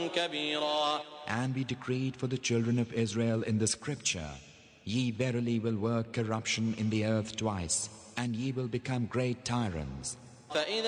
كبيرا. And we decreed for the children of Israel in the scripture, ye verily will work corruption in the earth twice, and ye will become great tyrants. فإذا